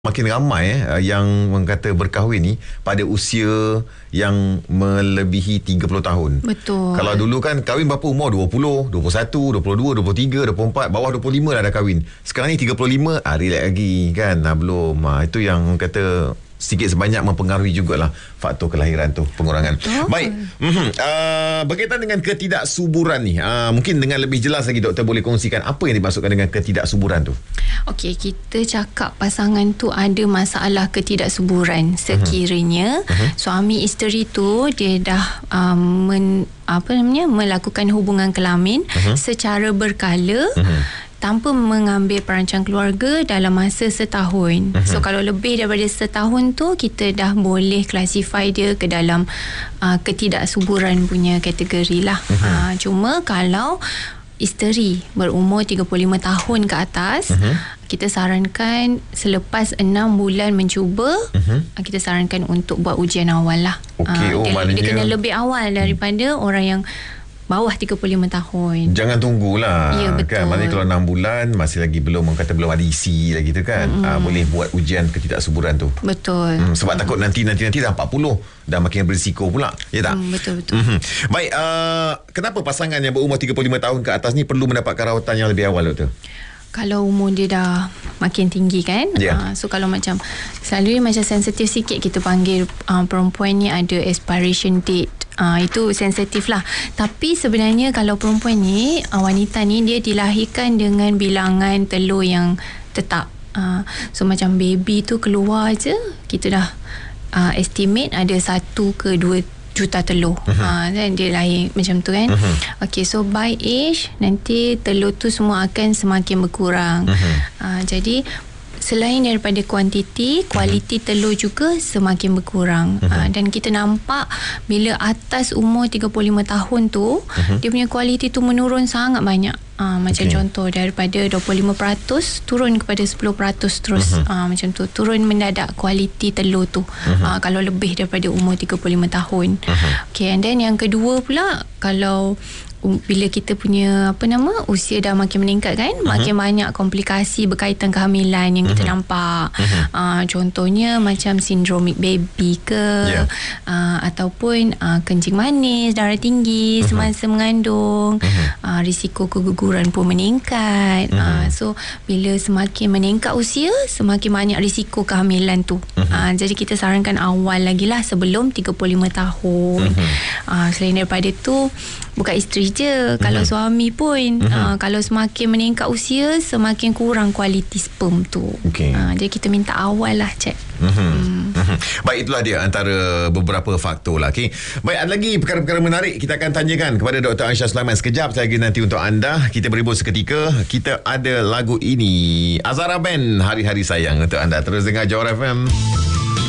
Makin ramai yang orang kata berkahwin ni pada usia yang melebihi 30 tahun. Betul. Kalau dulu kan kahwin berapa umur? 20, 21, 22, 23, 24, bawah 25 dah kahwin. Sekarang ni 35, relax lagi kan. Belum. Itu yang orang kata sedikit sebanyak mempengaruhi jugalah faktor kelahiran tu, pengurangan. Baik. Berkaitan dengan ketidaksuburan ni, mungkin dengan lebih jelas lagi doktor boleh kongsikan apa yang dimaksudkan dengan ketidaksuburan tu? Okey, kita cakap pasangan tu ada masalah ketidaksuburan sekiranya suami isteri tu dia dah melakukan hubungan kelamin secara berkala tanpa mengambil perancang keluarga dalam masa setahun. So kalau lebih daripada setahun tu, kita dah boleh classify dia ke dalam ketidaksuburan punya kategori lah. Cuma kalau isteri berumur 35 tahun ke atas, kita sarankan selepas 6 bulan mencuba, kita sarankan untuk buat ujian awal lah. Dia kena lebih awal daripada orang yang bawah 35 tahun. Jangan tunggulah. Ya, betul. Kan? Maknanya kalau 6 bulan masih lagi belum, orang kata belum ada isi lagi tu kan. Boleh buat ujian ketidaksuburan tu. Betul. Sebab takut nanti dah 40, dah makin berisiko pula. Ya tak? Betul. Baik, kenapa pasangan yang berumur 35 tahun ke atas ni perlu mendapatkan rawatan yang lebih awal, doktor? Kalau umur dia dah makin tinggi kan, so kalau macam selalu macam sensitif sikit, kita panggil perempuan ni ada expiration date. Itu sensitif lah. Tapi sebenarnya kalau perempuan ni, wanita ni, dia dilahirkan dengan bilangan telur yang tetap. So macam baby tu keluar je, kita dah estimate ada 1 ke 2 juta telur. Dan dia lahir macam tu kan. Okay, so by age nanti telur tu semua akan semakin berkurang. Jadi selain daripada kuantiti, kualiti telur juga semakin berkurang. Dan kita nampak bila atas umur 35 tahun tu, dia punya kualiti tu menurun sangat banyak. Macam contoh daripada 25% turun kepada 10% terus. Macam tu, turun mendadak kualiti telur tu. Kalau lebih daripada umur 35 tahun. Okay, and then yang kedua pula, kalau bila kita punya usia dah makin meningkat kan, makin banyak komplikasi berkaitan kehamilan yang kita nampak. Contohnya macam sindromik baby ke, ataupun kencing manis, darah tinggi semasa mengandung, risiko keguguran pun meningkat. So bila semakin meningkat usia, semakin banyak risiko kehamilan tu. Jadi kita sarankan awal lagi lah, sebelum 35 tahun. Selain daripada tu, bukan isteri je, kalau suami pun kalau semakin meningkat usia, semakin kurang kualiti sperm tu. Jadi kita minta awal lah cek. Baik, itulah dia antara beberapa faktor lah. Baik, ada lagi perkara-perkara menarik kita akan tanyakan kepada Dr. Aisyah Sulaiman sekejap lagi nanti untuk anda. Kita berebut seketika. Kita ada lagu ini, Azara Band, Hari-Hari Sayang untuk anda. Terus dengar Johor FM.